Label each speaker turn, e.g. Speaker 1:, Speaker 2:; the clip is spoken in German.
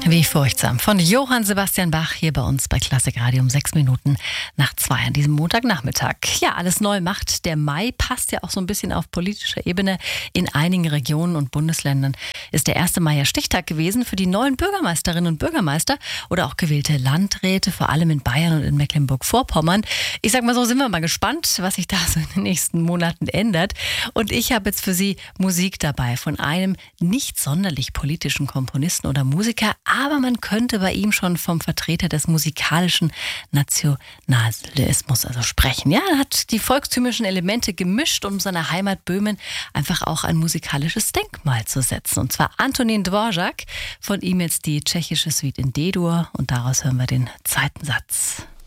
Speaker 1: Wie furchtsam. Von Johann Sebastian Bach hier bei uns bei Klassik Radio um 1:06 an diesem Montagnachmittag. Ja, alles neu macht. Der Mai passt ja auch so ein bisschen auf politischer Ebene. In einigen Regionen und Bundesländern ist der 1. Mai ja Stichtag gewesen für die neuen Bürgermeisterinnen und Bürgermeister oder auch gewählte Landräte, vor allem in Bayern und in Mecklenburg-Vorpommern. Ich sag mal so, sind wir mal gespannt, was sich da so in den nächsten Monaten ändert. Und ich habe jetzt für Sie Musik dabei von einem nicht sonderlich politischen Komponisten oder Musiker, aber man könnte bei ihm schon vom Vertreter des musikalischen Nationalismus sprechen. Ja, er hat die volkstümlichen Elemente gemischt, um seiner Heimat Böhmen einfach auch ein musikalisches Denkmal zu setzen. Und zwar Antonín Dvořák, von ihm jetzt die tschechische Suite in D-Dur und daraus hören wir den zweiten Satz.